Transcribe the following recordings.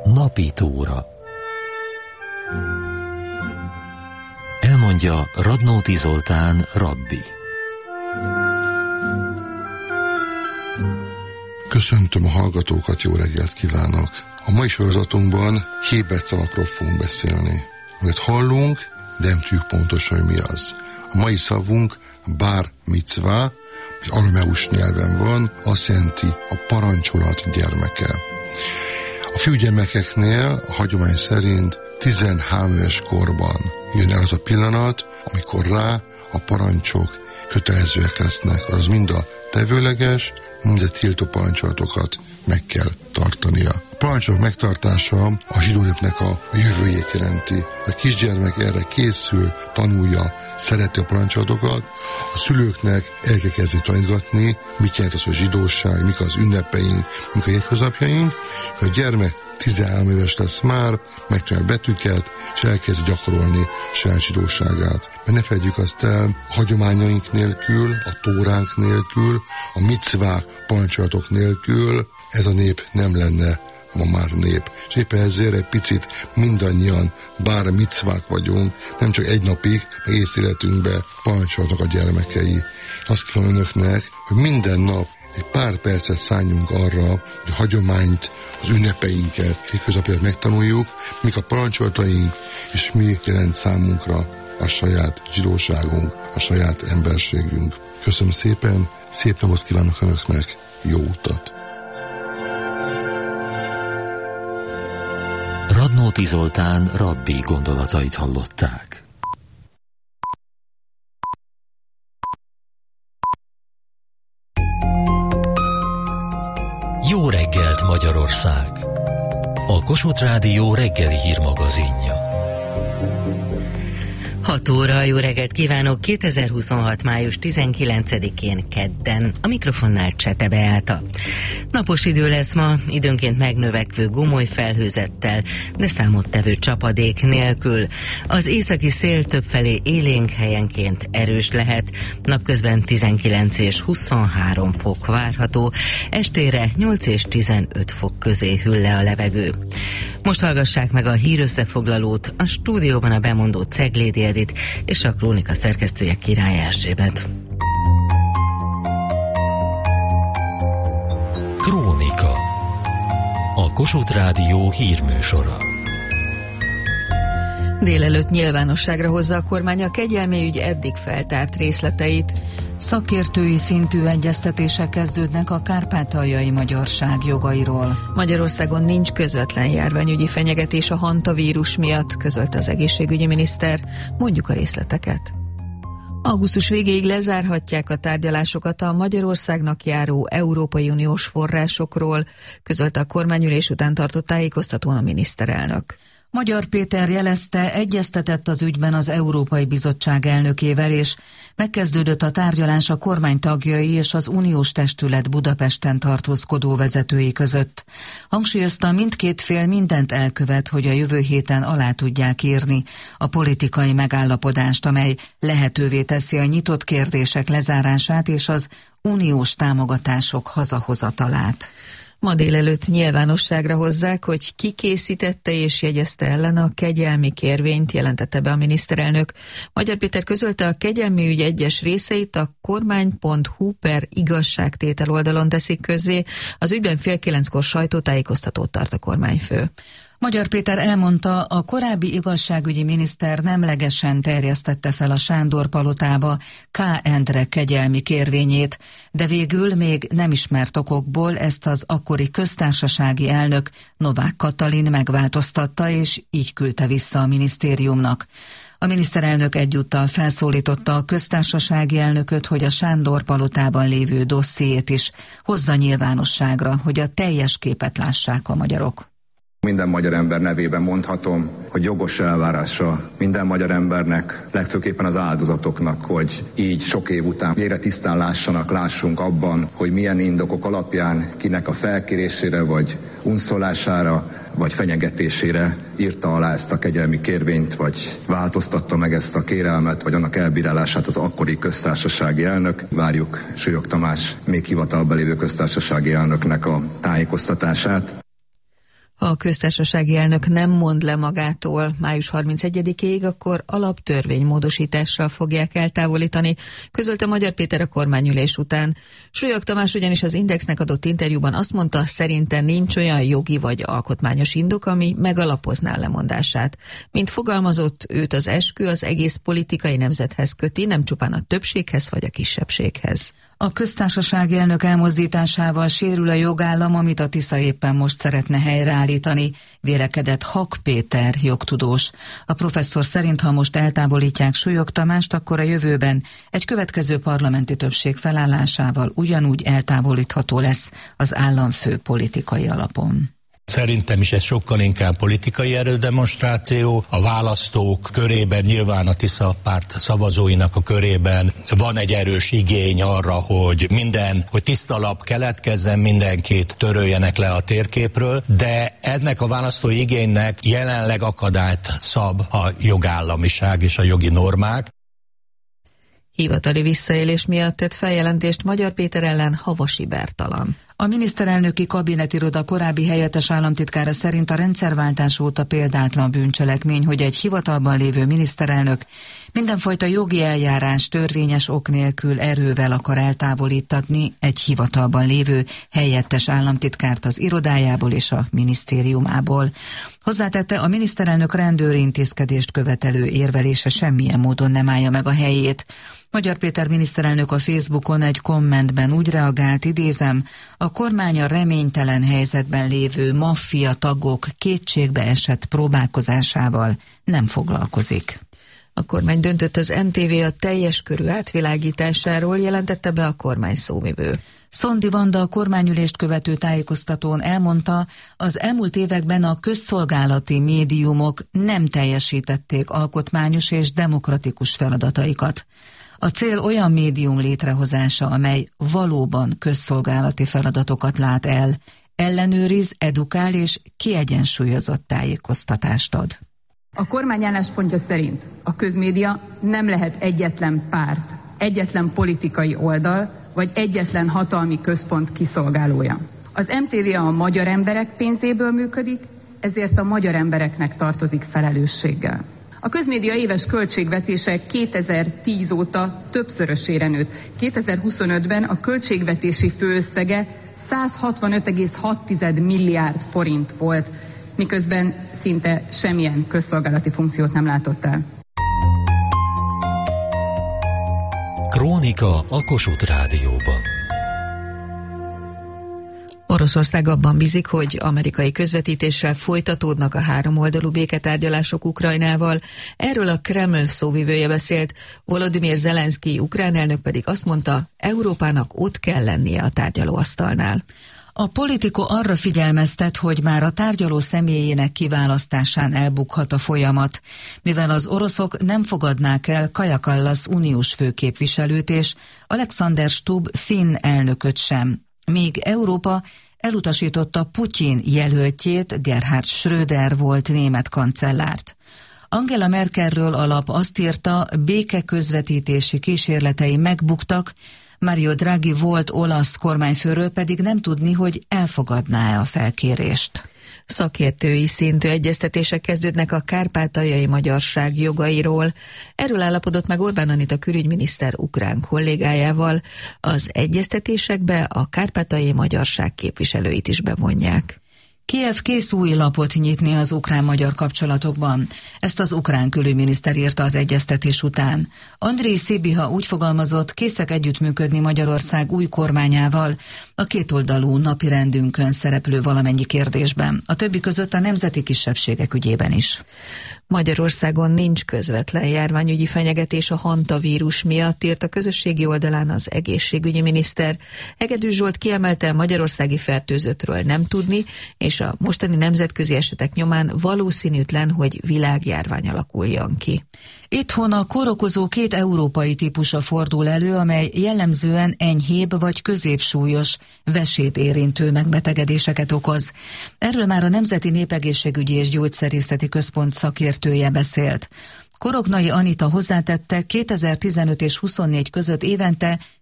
Napi túra. Elmondja Radnóti Zoltán rabbi. Köszöntöm a hallgatókat, jó reggelt kívánok! A mai sorozatunkban héberszavakról fogunk beszélni. Amit hallunk, de nem tudjuk pontosan, hogy mi az. A mai szavunk bár micvá, és arameus nyelven van, azt jelenti a parancsolat gyermeke. A fiúgyermekeknél a hagyomány szerint 13 éves korban jön el az a pillanat, amikor rá a parancsok kötelezőek lesznek, az mind a tevőleges, mind a tiltó parancsolatokat meg kell tartania. A parancsok megtartása a zsidó népnek a jövőjét jelenti. A kisgyermek erre készül, tanulja, szereti a parancsolatokat, a szülőknek el kell kezdeni tanítgatni, mit jelent az a zsidóság, mik az ünnepeink, mik a hétköznapjaink, a gyermek 13 éves lesz már, megtanulja a betűket, és elkezd gyakorolni saját zsidóságát. Mert ne felejtjük azt el, a hagyományaink nélkül, a tóránk nélkül, a micvák, parancsolatok nélkül ez a nép nem lenne ma már nép. És éppen ezért egy picit mindannyian, bár micvák vagyunk, nem csak egy napig, egész életünkben parancsolatok a gyermekei. Azt kívánom önöknek, hogy minden nap egy pár percet szálljunk arra, hogy a hagyományt, az ünnepeinket, hétköznapját megtanuljuk, mik a parancsolataink, és mi jelent számunkra a saját zsidóságunk, a saját emberségünk. Köszönöm szépen, szép napot kívánok önöknek, jó utat! Radnóti Zoltán rabbi gondolatait hallották. Jó reggelt, Magyarország! A Kossuth Rádió reggeli hírmagazinja. 6 óra, jó reggelt kívánok! 2026. május 19-én kedden. A mikrofonnál Csete Beáta. Napos idő lesz ma, időnként megnövekvő gomoly felhőzettel, de számottevő csapadék nélkül. Az északi szél többfelé élénk, helyenként erős lehet. Napközben 19 és 23 fok várható, estére 8 és 15 fok közé hűl le a levegő. Most hallgassák meg a hírösszefoglalót, a stúdióban a bemondó Ceglédi Edit és a Krónika szerkesztője Király Erzsébet. Krónika. A Kossuth Rádió hírműsora. Délelőtt nyilvánosságra hozza a kormány a kegyelmi ügy eddig feltárt részleteit. Szakértői szintű egyeztetések kezdődnek a kárpátaljai magyarság jogairól. Magyarországon nincs közvetlen járványügyi fenyegetés a hantavírus miatt, közölte az egészségügyi miniszter. Mondjuk a részleteket. Augusztus végéig lezárhatják a tárgyalásokat a Magyarországnak járó Európai Uniós forrásokról, közölte a kormányülés után tartott tájékoztatón a miniszterelnök. Magyar Péter jelezte, egyeztetett az ügyben az Európai Bizottság elnökével, és megkezdődött a tárgyalás a kormány tagjai és az uniós testület Budapesten tartózkodó vezetői között. Hangsúlyozta, mindkét fél mindent elkövet, hogy a jövő héten alá tudják írni a politikai megállapodást, amely lehetővé teszi a nyitott kérdések lezárását és az uniós támogatások hazahozatalát. Ma délelőtt nyilvánosságra hozzák, hogy ki készítette és jegyezte ellen a kegyelmi kérvényt, jelentette be a miniszterelnök. Magyar Péter közölte, a kegyelmi ügy egyes részeit a kormány.hu/igazságtétel oldalon teszik közzé. Az ügyben fél 9-kor sajtótájékoztatót tart a kormányfő. Magyar Péter elmondta, a korábbi igazságügyi miniszter nemlegesen terjesztette fel a Sándor palotába K. Endre kegyelmi kérvényét, de végül még nem ismert okokból ezt az akkori köztársasági elnök Novák Katalin megváltoztatta, és így küldte vissza a minisztériumnak. A miniszterelnök egyúttal felszólította a köztársasági elnököt, hogy a Sándor palotában lévő dossziét is hozza nyilvánosságra, hogy a teljes képet lássák a magyarok. Minden magyar ember nevében mondhatom, hogy jogos elvárása minden magyar embernek, legfőképpen az áldozatoknak, hogy így sok év után végre tisztán lássunk abban, hogy milyen indokok alapján kinek a felkérésére, vagy unszolására, vagy fenyegetésére írta alá ezt a kegyelmi kérvényt, vagy változtatta meg ezt a kérelmet, vagy annak elbírálását az akkori köztársasági elnök. Várjuk Súlyog Tamás még hivatalba lévő köztársasági elnöknek a tájékoztatását. Ha a köztársasági elnök nem mond le magától május 31-ig, akkor alaptörvénymódosítással fogják eltávolítani, közölte Magyar Péter a kormányülés után. Súlyog Tamás ugyanis az Indexnek adott interjúban azt mondta, szerinte nincs olyan jogi vagy alkotmányos indok, ami megalapozná a lemondását. Mint fogalmazott, őt az eskü az egész politikai nemzethez köti, nem csupán a többséghez vagy a kisebbséghez. A köztársasági elnök elmozdításával sérül a jogállam, amit a Tisza éppen most szeretne helyreállítani, vélekedett Hak Péter jogtudós. A professzor szerint, ha most eltávolítják Súlyog Tamást, akkor a jövőben egy következő parlamenti többség felállásával ugyanúgy eltávolítható lesz az államfő politikai alapon. Szerintem is ez sokkal inkább politikai erődemonstráció. A választók körében, nyilván a Tisza párt szavazóinak a körében van egy erős igény arra, hogy tiszta lap keletkezzen, mindenkit töröljenek le a térképről, de ennek a választói igénynek jelenleg akadályt szab a jogállamiság és a jogi normák. Hivatali visszaélés miatt tett feljelentést Magyar Péter ellen Havasi Bertalan. A miniszterelnöki kabinetiroda korábbi helyettes államtitkára szerint a rendszerváltás óta példátlan bűncselekmény, hogy egy hivatalban lévő miniszterelnök mindenfajta jogi eljárás törvényes ok nélkül erővel akar eltávolítatni egy hivatalban lévő helyettes államtitkárt az irodájából és a minisztériumából. Hozzátette, a miniszterelnök rendőri intézkedést követelő érvelése semmilyen módon nem állja meg a helyét. Magyar Péter miniszterelnök a Facebookon egy kommentben úgy reagált, idézem, a kormány a reménytelen helyzetben lévő maffia tagok kétségbe esett próbálkozásával nem foglalkozik. A kormány döntött az MTV a teljes körű átvilágításáról, jelentette be a kormány szóvivő. Szondi Vanda a kormányülést követő tájékoztatón elmondta, az elmúlt években a közszolgálati médiumok nem teljesítették alkotmányos és demokratikus feladataikat. A cél olyan médium létrehozása, amely valóban közszolgálati feladatokat lát el, ellenőriz, edukál és kiegyensúlyozott tájékoztatást ad. A kormány álláspontja szerint a közmédia nem lehet egyetlen párt, egyetlen politikai oldal, vagy egyetlen hatalmi központ kiszolgálója. Az MTV a magyar emberek pénzéből működik, ezért a magyar embereknek tartozik felelősséggel. A közmédia éves költségvetése 2010 óta többszörösére nőtt. 2025-ben a költségvetési főösszege 165,6 milliárd forint volt, miközben szinte semmilyen közszolgálati funkciót nem látott el. Krónika a Kossuth Rádióban. Oroszország abban bízik, hogy amerikai közvetítéssel folytatódnak a háromoldalú béketárgyalások Ukrajnával. Erről a Kreml szóvivője beszélt, Volodymyr Zelenszkij ukrán elnök pedig azt mondta, Európának ott kell lennie a tárgyalóasztalnál. A Politico arra figyelmeztet, hogy már a tárgyaló személyének kiválasztásán elbukhat a folyamat, mivel az oroszok nem fogadnák el Kaja Kallas uniós főképviselőt és Alexander Stubb finn elnököt sem, míg Európa elutasította Putyin jelöltjét, Gerhard Schröder volt német kancellárt. Angela Merkelről a lap azt írta, békeközvetítési kísérletei megbuktak, Mario Draghi volt olasz kormányfőről pedig nem tudni, hogy elfogadná-e a felkérést. Szakértői szintű egyeztetések kezdődnek a kárpátaljai magyarság jogairól. Erről állapodott meg Orbán Anita külügyminiszter ukrán kollégájával. Az egyeztetésekbe a kárpátaljai magyarság képviselőit is bevonják. Kijev kész új lapot nyitni az ukrán-magyar kapcsolatokban. Ezt az ukrán külügyminiszter írta az egyeztetés után. Andrej Sibiha úgy fogalmazott, készek együttműködni Magyarország új kormányával a kétoldalú napirendünkön szereplő valamennyi kérdésben, a többi között a nemzeti kisebbségek ügyében is. Magyarországon nincs közvetlen járványügyi fenyegetés a hantavírus miatt, írt a közösségi oldalán az egészségügyi miniszter. Hegedűs Zsolt kiemelte, magyarországi fertőzöttről nem tudni, és a mostani nemzetközi esetek nyomán valószínűtlen, hogy világjárvány alakuljon ki. Itthon a kórokozó két európai típusa fordul elő, amely jellemzően enyhébb vagy középsúlyos, vesét érintő megbetegedéseket okoz. Erről már a Nemzeti Népegészségügyi és Gyógyszerészeti Központ szakértője beszélt. Korognai Anita hozzátette, 2015 és 24 között évente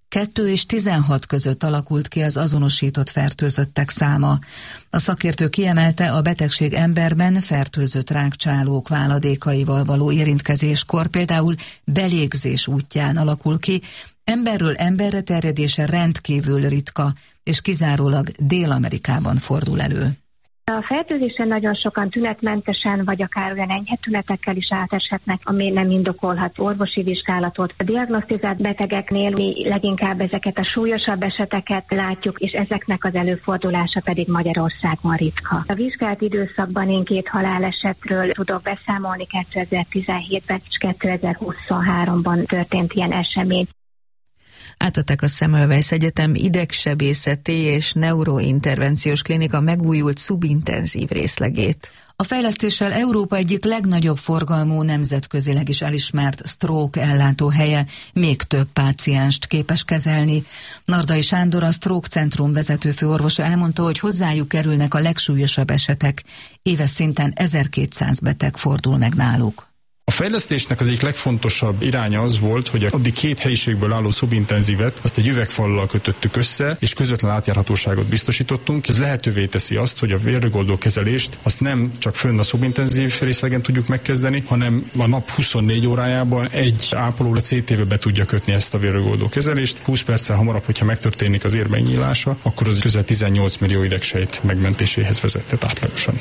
2 és 16 között alakult ki az azonosított fertőzöttek száma. A szakértő kiemelte, a betegség emberben fertőzött rákcsálók váladékaival való érintkezéskor, például belégzés útján alakul ki, emberről emberre terjedése rendkívül ritka, és kizárólag Dél-Amerikában fordul elő. A fertőzésen nagyon sokan tünetmentesen, vagy akár olyan enyhe tünetekkel is áteshetnek, ami nem indokolhat orvosi vizsgálatot. A diagnosztizált betegeknél mi leginkább ezeket a súlyosabb eseteket látjuk, és ezeknek az előfordulása pedig Magyarországon ritka. A vizsgált időszakban én 2 halálesetről tudok beszámolni, 2017-ben és 2023-ban történt ilyen esemény. Átadták a Semmelweis Egyetem idegsebészeti és neurointervenciós klinika megújult szubintenzív részlegét. A fejlesztéssel Európa egyik legnagyobb forgalmú, nemzetközileg is elismert stroke ellátóhelye még több pácienst képes kezelni. Nardai Sándor, a Stroke Centrum vezető főorvosa elmondta, hogy hozzájuk kerülnek a legsúlyosabb esetek. Éves szinten 1200 beteg fordul meg náluk. A fejlesztésnek az egyik legfontosabb iránya az volt, hogy addig 2 helyiségből álló szubintenzívet azt egy üvegfallal kötöttük össze, és közvetlen átjárhatóságot biztosítottunk. Ez lehetővé teszi azt, hogy a vérrögoldó kezelést azt nem csak fönn a szubintenzív részlegen tudjuk megkezdeni, hanem a nap 24 órájában egy ápoló a CT-be be tudja kötni ezt a vérrögoldó kezelést. 20 perccel hamarabb, hogyha megtörténik az ér megnyílása, akkor az közel 18 millió idegsejt megmentéséhez vezethet átlagosan.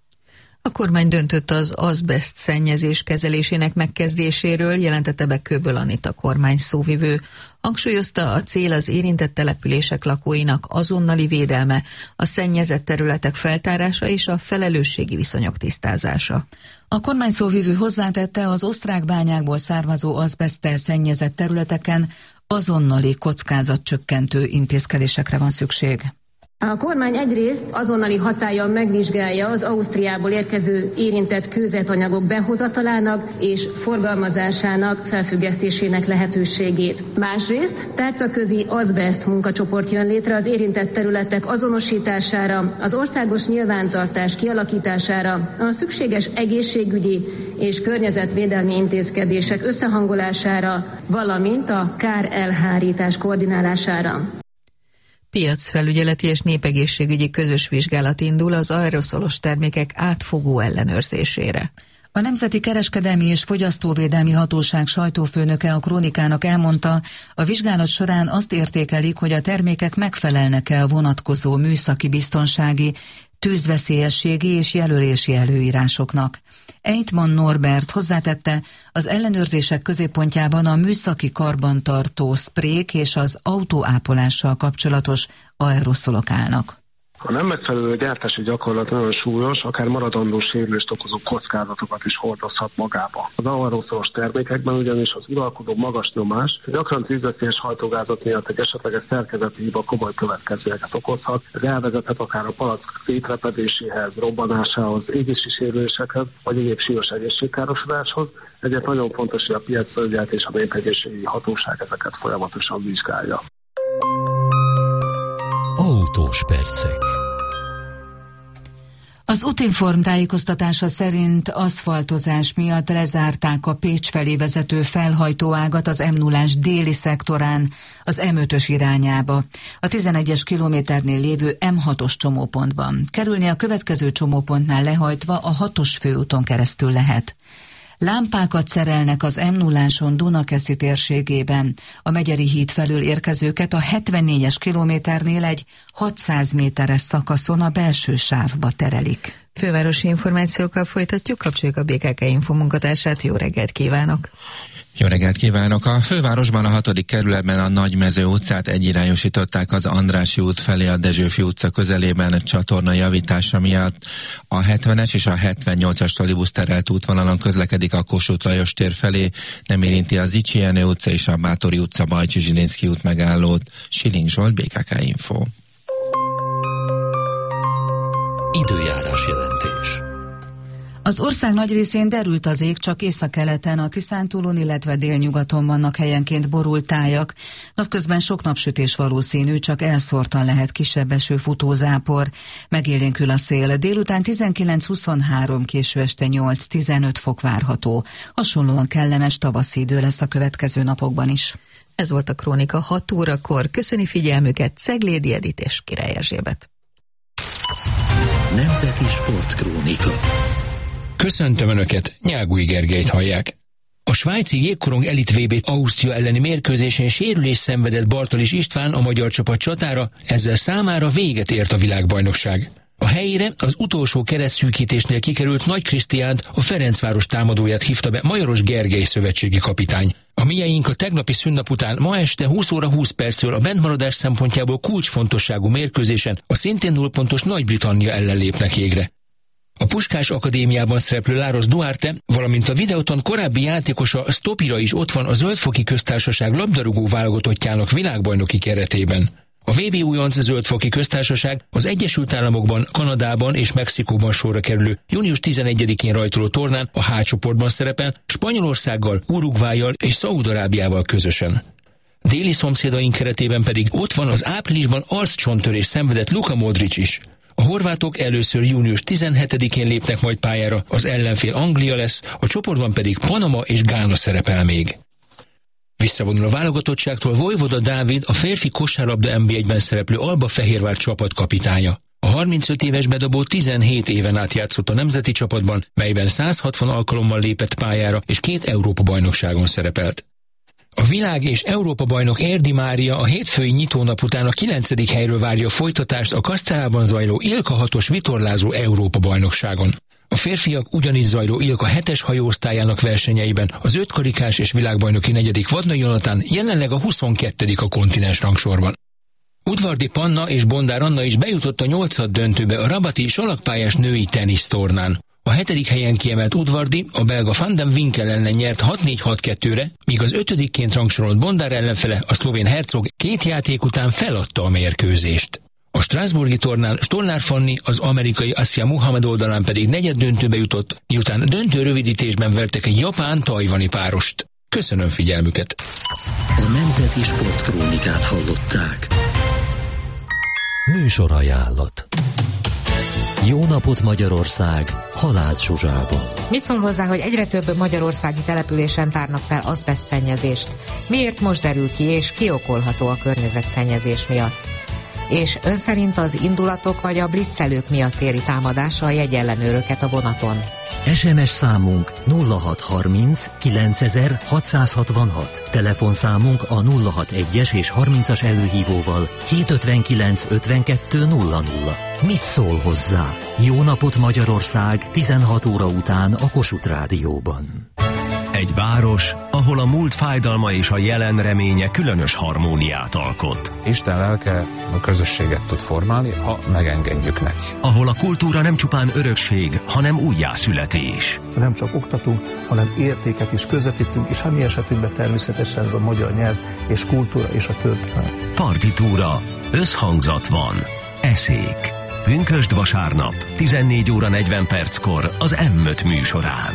A kormány döntött az azbeszt szennyezés kezelésének megkezdéséről, jelentette be Kőböl Anita kormány szóvivő. Hangsúlyozta, a cél az érintett települések lakóinak azonnali védelme, a szennyezett területek feltárása és a felelősségi viszonyok tisztázása. A kormány szóvivő hozzátette, az osztrák bányákból származó azbeszttel szennyezett területeken azonnali kockázatcsökkentő intézkedésekre van szükség. A kormány egyrészt azonnali hatállyal megvizsgálja az Ausztriából érkező érintett kőzetanyagok behozatalának és forgalmazásának felfüggesztésének lehetőségét. Másrészt tárcaközi azbeszt munkacsoport jön létre az érintett területek azonosítására, az országos nyilvántartás kialakítására, a szükséges egészségügyi és környezetvédelmi intézkedések összehangolására, valamint a kárelhárítás koordinálására. Piacfelügyeleti és népegészségügyi közös vizsgálat indul az aeroszolos termékek átfogó ellenőrzésére. A Nemzeti Kereskedelmi és Fogyasztóvédelmi Hatóság sajtófőnöke a Krónikának elmondta, a vizsgálat során azt értékelik, hogy a termékek megfelelnek-e a vonatkozó műszaki biztonsági, tűzveszélyességi és jelölési előírásoknak. Eitman Norbert hozzátette, az ellenőrzések középpontjában a műszaki karbantartó szprék és az autóápolással kapcsolatos aeroszolok állnak. A nem megfelelő gyártási gyakorlat nagyon súlyos, akár maradandó sérülést okozó kockázatokat is hordozhat magába. Az aeroszolos termékekben ugyanis az uralkodó magas nyomás gyakran tűzveszélyes hajtógázat miatt egy esetleges szerkezeti hiba komoly következményeket okozhat. Ez elvezethet akár a palack szétrepedéséhez, robbanásához, égési sérülésekhez, vagy egyéb súlyos egészségkárosodáshoz. Ezért nagyon fontos, hogy a piacfelügyelet és a népegészségügyi hatóság ezeket folyamatosan vizsgálja. Autós percek. Az Utinform tájékoztatása szerint aszfaltozás miatt lezárták a Pécs felé vezető felhajtóágat az M0-ás déli szektorán, az M5-ös irányába. A 11-es kilométernél lévő M6-os csomópontban. Kerülni a következő csomópontnál lehajtva a 6-os főúton keresztül lehet. Lámpákat szerelnek az M0-áson Dunakeszi térségében. A Megyeri híd felől érkezőket a 74-es kilométernél egy 600 méteres szakaszon a belső sávba terelik. Fővárosi információkkal folytatjuk, kapcsoljuk a BKK Info munkatársát. Jó reggelt kívánok! Jó reggelt kívánok! A fővárosban a 6. kerületben a Nagymező utcát egyirányosították az Andrássy út felé a Dezsőfi utca közelében csatorna javítása miatt. A 70-es és a 78-as trolibusz terelt útvonalon közlekedik a Kossuth Lajos tér felé, nem érinti az Zichy Jenő utca és a Báthori utca Bajcsi Zsilinszky út megállót. Siling Zsolt, BKK Info. Időjárás jelentés. Az ország nagy részén derült az ég, csak északkeleten, a Tiszántúlon, illetve délnyugaton vannak helyenként borult tájak. Napközben sok napsütés valószínű, csak elszórtan lehet kisebb eső, futózápor. Megélénkül a szél. Délután 19-23, késő este 8-15 fok várható. Hasonlóan kellemes tavaszi idő lesz a következő napokban is. Ez volt a Krónika 6 órakor. Köszöni figyelmüket Ceglédi Edit és Király Erzsébet. Nemzeti Sportkrónika. Köszöntöm Önöket, Nyágúj Gergelyt hallják. A svájci jégkorong elit VB Ausztria elleni mérkőzésen sérülést szenvedett Bartalis István, a magyar csapat csatára, ezzel számára véget ért a világbajnokság. A helyére az utolsó keretszűkítésnél kikerült Nagy Krisztiánt, a Ferencváros támadóját hívta be Majoros Gergely szövetségi kapitány. A mieink a tegnapi szünnap után ma este 20 óra 20 perctől a bentmaradás szempontjából kulcsfontosságú mérkőzésen a szintén 0 pontos Nagy-Britannia ellen lépnek jégre. A Puskás Akadémiában szereplő Láros Duarte, valamint a Videoton korábbi játékosa Stopira is ott van a Zöldfoki Köztársaság labdarúgó válogatottjának világbajnoki keretében. A VB újonc Zöldfoki Köztársaság az Egyesült Államokban, Kanadában és Mexikóban sorra kerülő június 11-én rajtoló tornán a H csoportban szerepel, Spanyolországgal, Uruguayjal és Szaúd-Arábiával közösen. Déli szomszédaink keretében pedig ott van az áprilisban arccsontörés szenvedett Luka Modric is. A horvátok először június 17-én lépnek majd pályára, az ellenfél Anglia lesz, a csoportban pedig Panama és Gána szerepel még. Visszavonul a válogatottságtól Vojvoda Dávid, a férfi kosárlabda NB1-ben szereplő Alba Fehérvár csapatkapitánya. A 35 éves bedobó 17 éven át játszott a nemzeti csapatban, melyben 160 alkalommal lépett pályára és 2 Európa-bajnokságon szerepelt. A világ és Európa-bajnok Érdi Mária a hétfői nyitónap után a 9. helyről várja a folytatást a Kasztelában zajló Ilka 6-os vitorlázó Európa-bajnokságon. A férfiak ugyanígy zajló Ilka 7-es hajóosztályának versenyeiben az 5 karikás és világbajnoki 4. Vadnai Jonatán jelenleg a 22. a kontinens rangsorban. Udvardi Panna és Bondár Anna is bejutott a 8. döntőbe a rabati salakpályás női tenisztornán. A 7. helyen kiemelt Udvardi a belga Van den Winkel ellen nyert 6-4-6-2-re, míg az 5-ként rangsorolt Bondár ellenfele, a szlovén Hercog 2 játék után feladta a mérkőzést. A strasbourgi tornán Stollár Fanni, az amerikai Asia Muhammad oldalán pedig 4. döntőbe jutott, miután döntő rövidítésben vertek egy japán-tajvani párost. Köszönöm figyelmüket! A Nemzeti Sportkrónikát hallották. Műsorajánlat. Jó napot Magyarország, Halász Zsuzsával. Mit szól hozzá, hogy egyre több magyarországi településen tárnak fel azbesztszennyezést? Miért most derül ki, és ki okolható a környezetszennyezés miatt? És ön szerint az indulatok vagy a blitzelők miatt éri támadásra a jegyellenőröket a vonaton? SMS számunk 0630 9666. Telefonszámunk a 061-es és 30-as előhívóval 759 52 00. Mit szól hozzá? Jó napot Magyarország 16 óra után a Kossuth Rádióban. Egy város, ahol a múlt fájdalma és a jelen reménye különös harmóniát alkot. Isten lelke a közösséget tud formálni, ha megengedjük neki. Ahol a kultúra nem csupán örökség, hanem újjászületés. Nem csak oktatunk, hanem értéket is közvetítünk, és a mi esetünkben természetesen ez a magyar nyelv és kultúra és a történelem. Partitúra. Összhangzat van. Eszék. Pünkösd vasárnap, 14 óra 40 perckor az M5 műsorán.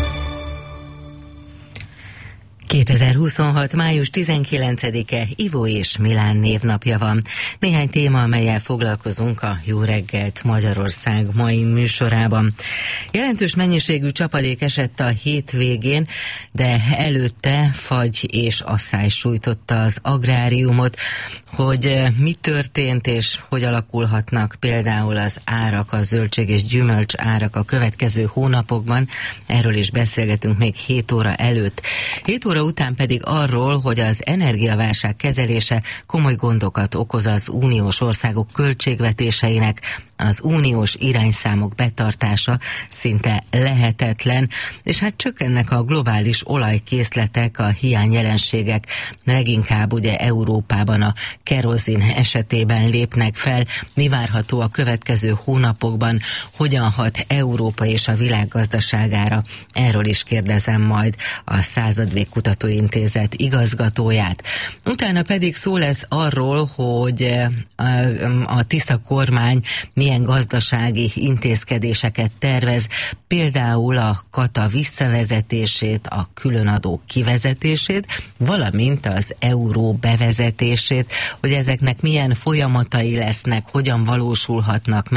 2026. május 19-e Ivo és Milán névnapja van. Néhány téma, amellyel foglalkozunk a Jó reggelt Magyarország mai műsorában. Jelentős mennyiségű csapadék esett a hétvégén, de előtte fagy és asszály sújtotta az agráriumot. Hogy mi történt és hogy alakulhatnak például az árak, a zöldség és gyümölcs árak a következő hónapokban, erről is beszélgetünk még 7 óra előtt. 7 óra után pedig arról, hogy az energiaválság kezelése komoly gondokat okoz az uniós országok költségvetéseinek, az uniós irányszámok betartása szinte lehetetlen, és hát csökkennek a globális olajkészletek, a hiányjelenségek, leginkább ugye Európában a kerozin esetében lépnek fel. Mi várható a következő hónapokban, hogyan hat Európa és a világ gazdaságára? Erről is kérdezem majd a Századvég Kutatóintézet igazgatóját. Utána pedig szó lesz arról, hogy a Tisza kormány milyen gazdasági intézkedéseket tervez, például a kata visszavezetését, a különadó kivezetését, valamint az euró bevezetését, hogy ezeknek milyen folyamatai lesznek, hogyan valósulhatnak meg,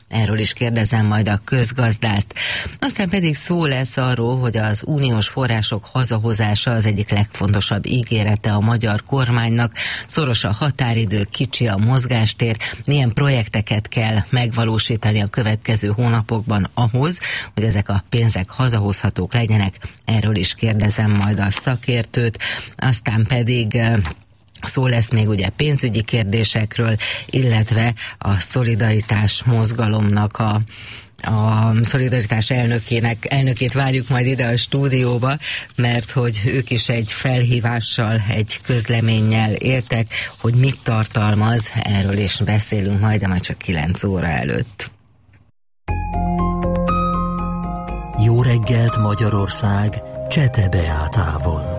Erről is kérdezem majd a közgazdászt. Aztán pedig szó lesz arról, hogy az uniós források hazahozása az egyik legfontosabb ígérete a magyar kormánynak. Szoros a határidő, kicsi a mozgástér, milyen projekteket kell megvalósítani a következő hónapokban ahhoz, hogy ezek a pénzek hazahozhatók legyenek. Erről is kérdezem majd a szakértőt. Aztán pedig szó lesz még ugye pénzügyi kérdésekről, illetve a szolidaritás mozgalomnak a Szolidaritás elnökét várjuk majd ide a stúdióba, mert hogy ők is egy felhívással, egy közleménnyel éltek, hogy mit tartalmaz, erről is beszélünk majd, de majd csak 9 óra előtt. Jó reggelt Magyarország, Csete Beátával.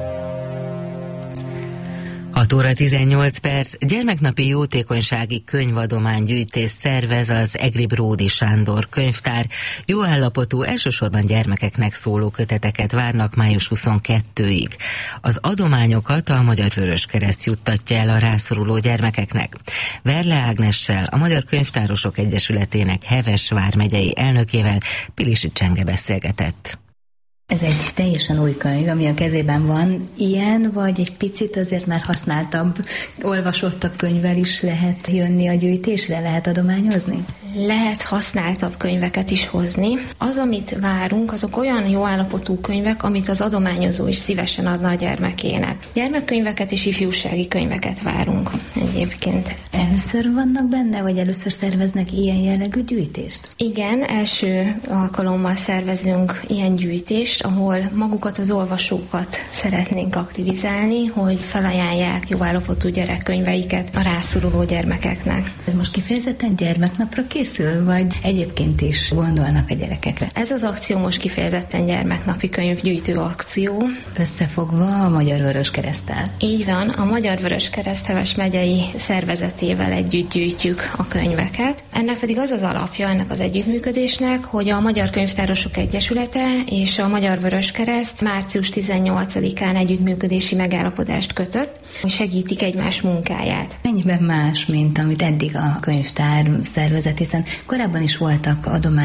6 óra 18 perc, gyermeknapi jótékonysági könyvadománygyűjtést szervez az Egri Bródi Sándor könyvtár. Jó állapotú, elsősorban gyermekeknek szóló köteteket várnak május 22-ig. Az adományokat a Magyar Vöröskereszt juttatja el a rászoruló gyermekeknek. Verle Ágnessel, a Magyar Könyvtárosok Egyesületének Heves vármegyei elnökével Pilisi Csenge beszélgetett. Ez egy teljesen új könyv, ami a kezében van. Ilyen, vagy egy picit azért már használtabb, olvasottabb könyvvel is lehet jönni a gyűjtésre, lehet adományozni? Lehet használtabb könyveket is hozni. Az, amit várunk, azok olyan jó állapotú könyvek, amit az adományozó is szívesen adna a gyermekének. Gyermekkönyveket és ifjúsági könyveket várunk egyébként. Először vannak benne, vagy először szerveznek ilyen jellegű gyűjtést? Igen, első alkalommal szervezünk ilyen gyűjtést, ahol magukat az olvasókat szeretnénk aktivizálni, hogy felajánlják jó állapotú gyerekkönyveiket a rászoruló gyermekeknek. Ez most kifejezetten gyermeknapra készül, vagy egyébként is gondolnak a gyerekekre? Ez az akció most kifejezetten gyermeknapi könyvgyűjtő akció. Összefogva a Magyar Vöröskereszttel. Így van, a Magyar Vöröskereszt Heves megyei szervezetével együtt gyűjtjük a könyveket. Ennek pedig az az alapja, ennek az együttműködésnek, hogy a Magyar Könyvtárosok Egyesülete és a Magyar Vöröskereszt március 18-án együttműködési megállapodást kötött, hogy segítik egymás munkáját. Mennyiben más, mint amit eddig a könyvtár szervezet, hiszen korábban is voltak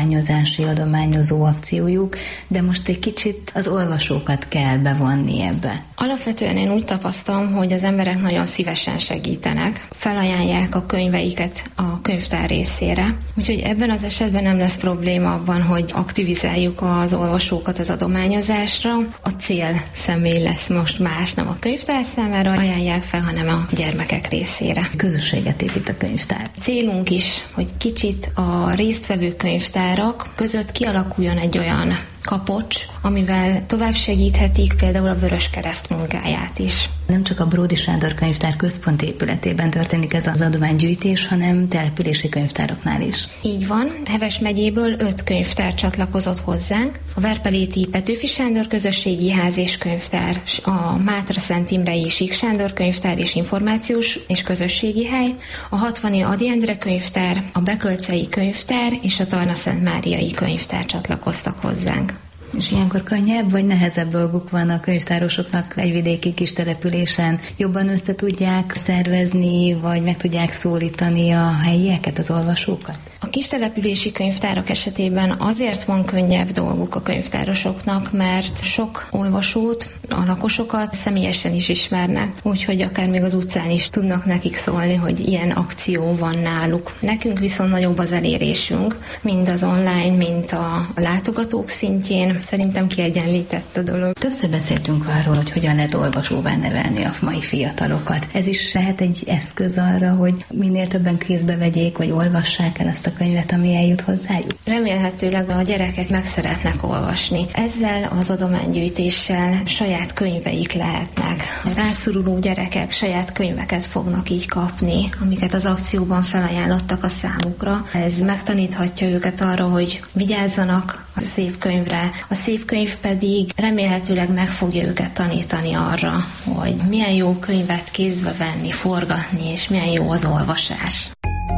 adományozó akciójuk, de most egy kicsit az olvasókat kell bevonni ebbe. Alapvetően én úgy tapasztalom, hogy az emberek nagyon szívesen segítenek, felajánlják a könyveiket a könyvtár részére, úgyhogy ebben az esetben nem lesz probléma abban, hogy aktivizáljuk az olvasókat az adományozásra. A cél személy lesz most más, nem a könyvtár számára ajánlják fel, hanem a gyermekek részére. Közösséget épít a könyvtár. Célunk is, hogy kicsit a résztvevő könyvtárak között kialakuljon egy olyan kapocs, amivel tovább segíthetik például a Vöröskereszt munkáját is. Nem csak a Bródi Sándor könyvtár központi épületében történik ez az adománygyűjtés, hanem települési könyvtároknál is. Így van, Heves megyéből 5 könyvtár csatlakozott hozzánk. A Verpeléti Petőfi Sándor Közösségi Ház és Könyvtár, a Mátra-Szent Imrei Sík Sándor Könyvtár és Információs és Közösségi Hely, a Hatvani Ady Endre Könyvtár, a Bekölcei Könyvtár és a Tarna-Szentmáriai Könyvtár csatlakoztak hozzánk. És ilyenkor könnyebb vagy nehezebb dolguk van a könyvtárosoknak egy vidéki kis településen? Jobban össze tudják szervezni, vagy meg tudják szólítani a helyieket, az olvasókat? A kistelepülési könyvtárak esetében azért van könnyebb dolguk a könyvtárosoknak, mert sok olvasót, a lakosokat személyesen is ismernek, úgyhogy akár még az utcán is tudnak nekik szólni, hogy ilyen akció van náluk. Nekünk viszont nagyobb az elérésünk, mind az online, mint a látogatók szintjén. Szerintem kiegyenlített a dolog. Többször beszéltünk arról, hogy hogyan lehet olvasóvá nevelni a mai fiatalokat. Ez is lehet egy eszköz arra, hogy minél többen kézbe vegyék, vagy olvassák el azt a könyvet, ami eljut hozzájuk? Remélhetőleg a gyerekek meg szeretnek olvasni. Ezzel az adománygyűjtéssel saját könyveik lehetnek. A rászoruló gyerekek saját könyveket fognak így kapni, amiket az akcióban felajánlottak a számukra. Ez megtaníthatja őket arra, hogy vigyázzanak a szép könyvre. A szép könyv pedig remélhetőleg meg fogja őket tanítani arra, hogy milyen jó könyvet kézbe venni, forgatni, és milyen jó az olvasás.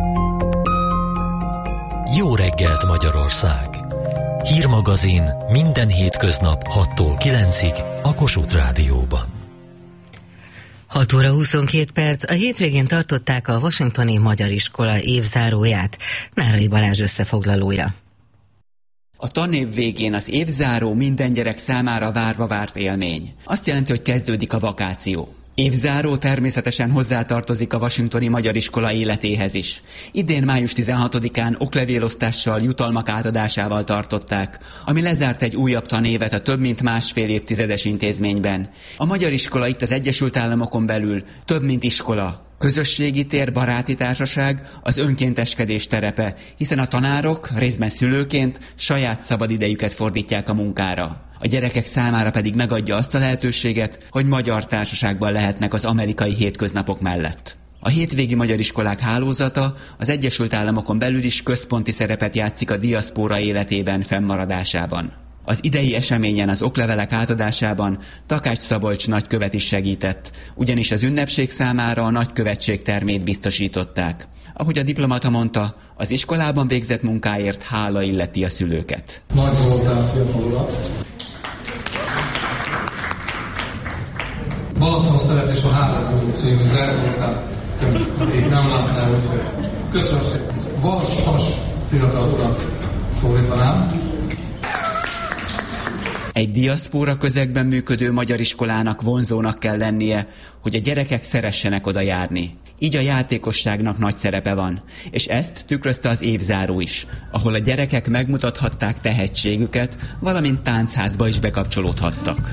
Jó reggelt Magyarország! Hírmagazin minden hétköznap 6-tól 9-ig a Kossuth Rádióban. 6 óra 22 perc, a hétvégén tartották a Washingtoni Magyar Iskola évzáróját. Nárai Balázs összefoglalója. A tanév végén az évzáró minden gyerek számára várva várt élmény. Azt jelenti, hogy kezdődik a vakáció. Évzáró természetesen hozzátartozik a Washingtoni Magyar Iskola életéhez is. Idén május 16-án oklevélosztással, jutalmak átadásával tartották, ami lezárt egy újabb tanévet a több mint másfél évtizedes intézményben. A Magyar Iskola itt az Egyesült Államokon belül több mint iskola. Közösségi tér, baráti társaság, az önkénteskedés terepe, hiszen a tanárok részben szülőként saját szabadidejüket fordítják a munkára. A gyerekek számára pedig megadja azt a lehetőséget, hogy magyar társaságban lehetnek az amerikai hétköznapok mellett. A hétvégi magyar iskolák hálózata az Egyesült Államokon belül is központi szerepet játszik a diaszpóra életében, fennmaradásában. Az idei eseményen az oklevelek átadásában Takács Szabolcs nagykövet is segített, ugyanis az ünnepség számára a nagykövetség termét biztosították. Ahogy a diplomata mondta, az iskolában végzett munkáért hála illeti a szülőket. Nagy Zoltán fiatal urat. Balaton szeretés a három című Zoltán, így nem látná, úgyhogy köszönöm szépen. Vas fiatal urat szólítanám. Egy diaszpóra közegben működő magyar iskolának vonzónak kell lennie, hogy a gyerekek szeressenek oda járni. Így a játékosságnak nagy szerepe van, és ezt tükrözte az évzáró is, ahol a gyerekek megmutathatták tehetségüket, valamint táncházba is bekapcsolódhattak.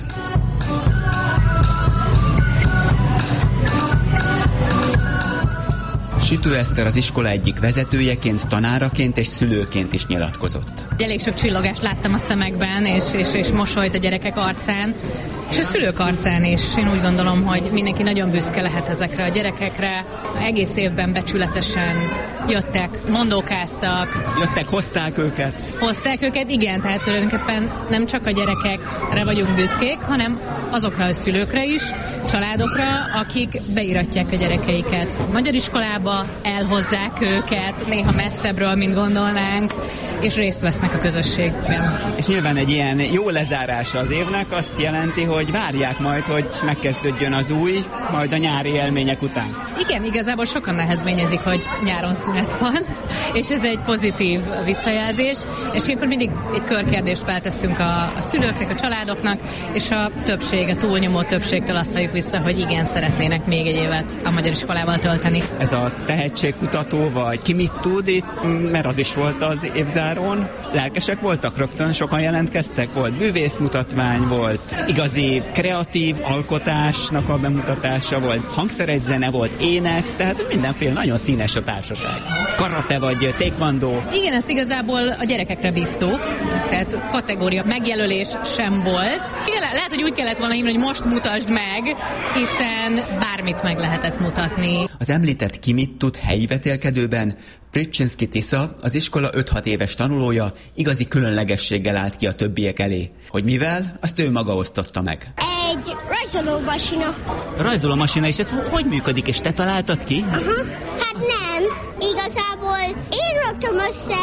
Sütő Eszter az iskola egyik vezetőjeként, tanáraként és szülőként is nyilatkozott. Elég sok csillogást láttam a szemekben, és mosolyt a gyerekek arcán, és a szülők arcán is. Én úgy gondolom, hogy mindenki nagyon büszke lehet ezekre a gyerekekre. Egész évben becsületesen jöttek, mondókáztak. Jöttek, hozták őket? Igen, tehát tulajdonképpen nem csak a gyerekekre vagyunk büszkék, hanem azokra a szülőkre is, családokra, akik beiratják a gyerekeiket a magyar iskolába, elhozzák őket, néha messzebbről, mint gondolnánk, és részt vesznek a közösségben. És nyilván egy ilyen jó lezárása az évnek azt jelenti, hogy várják majd, hogy megkezdődjön az új, majd a nyári élmények után. Igen, igazából sokan nehezményezik, hogy nyáron szünet van, és ez egy pozitív visszajelzés, és ilyenkor mindig egy körkérdést felteszünk a szülőknek, a családoknak, és a többség, a túlnyomó többségtől azt halljuk vissza, hogy igen, szeretnének még egy évet a magyar iskolával tölteni. Ez a tehetségkutató, vagy ki mit tud itt, mert az is volt az évzárón. Lelkesek voltak rögtön, sokan jelentkeztek, volt bűvészmutatvány, volt igazi kreatív alkotásnak a bemutatása, volt hangszeres zene, volt ének, tehát mindenféle nagyon színes a társaság. Karate vagy taekwondo. Igen, ezt igazából a gyerekekre bíztuk, tehát kategória megjelölés sem volt. Igen, lehet, hogy úgy kellett volna hívni, hogy most mutasd meg, hiszen bármit meg lehetett mutatni. Az említett ki mit tud helyi vetélkedőben Pricsinszki Tisza, az iskola 5-6 éves tanulója igazi különlegességgel állt ki a többiek elé. Hogy mivel, azt ő maga osztotta meg. Egy rajzolómasina. Rajzolómasina, és ez hogy működik, és te találtad ki? Hát nem, igazából én raktam össze,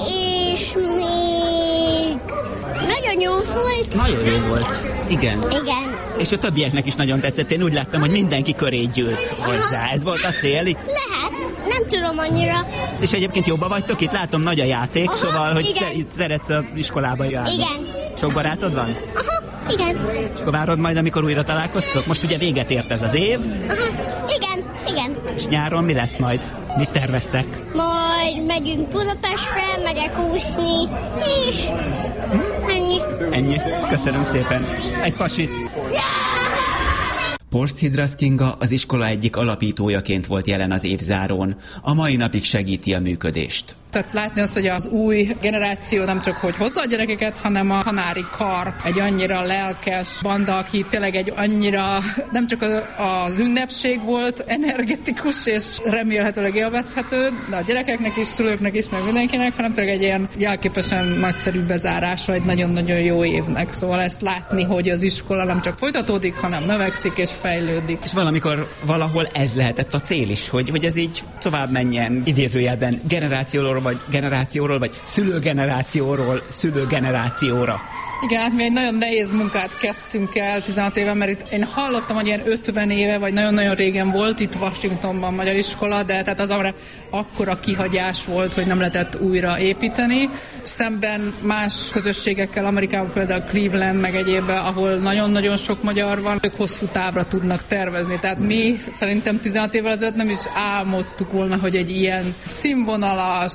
és még nagyon jó volt. Nagyon jó volt. Igen. Igen. És a többieknek is nagyon tetszett. Én úgy láttam, hogy mindenki köré gyűlt hozzá. Ez volt a cél itt? Lehet, nem tudom annyira. És egyébként jobban vagytok? Itt látom, nagy a játék, szóval, hogy szeretsz az iskolába járni. Igen. Sok barátod van? Igen. És akkor várod majd, amikor újra találkoztok? Most ugye véget ért ez az év. Igen. És nyáron mi lesz majd? Mit terveztek? Majd megyünk Budapestre, megyek úszni, és ennyi. Köszönöm szépen. Egy pasit. Porszt Hidrasz Kinga az iskola egyik alapítójaként volt jelen az évzárón. A mai napig segíti a működést. Tehát látni azt, hogy az új generáció nem csak hogy hozza a gyerekeket, hanem a tanári kar egy annyira lelkes banda, aki tényleg egy annyira nem csak az ünnepség volt energetikus és remélhetőleg élvezhető, de a gyerekeknek is, szülőknek is, meg mindenkinek, hanem tényleg egy ilyen jelképesen nagyszerű bezárása egy nagyon-nagyon jó évnek. Szóval ezt látni, hogy az iskola nem csak folytatódik, hanem növekszik és fejlődik. És valamikor valahol ez lehetett a cél is, hogy ez így tovább menjen, idézőjelben generációról vagy generációról, vagy szülőgenerációról szülőgenerációra. Igen, hát mi egy nagyon nehéz munkát kezdtünk el 16 éve, mert itt én hallottam, hogy ilyen 50 éve, vagy nagyon-nagyon régen volt itt Washingtonban magyar iskola, de tehát az akkora kihagyás volt, hogy nem lehetett újra építeni. Szemben más közösségekkel, Amerikában például Cleveland, meg egyébben, ahol nagyon-nagyon sok magyar van, ők hosszú távra tudnak tervezni. Tehát mi szerintem 16 évvel ezelőtt nem is álmodtuk volna, hogy egy ilyen színvonalas,